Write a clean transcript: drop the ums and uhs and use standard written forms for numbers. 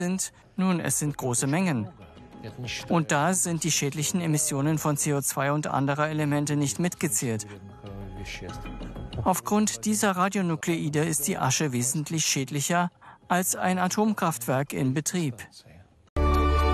es sind große Mengen. Und da sind die schädlichen Emissionen von CO2 und anderer Elemente nicht mitgezählt. Aufgrund dieser Radionukleide ist die Asche wesentlich schädlicher als ein Atomkraftwerk in Betrieb.